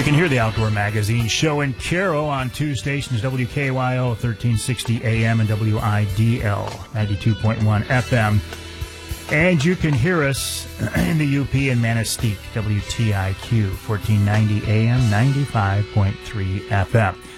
You can hear the Outdoor Magazine show in Caro on two stations, WKYO 1360 AM and WIDL 92.1 FM. And you can hear us in the UP in Manistee, WTIQ 1490 AM, 95.3 FM.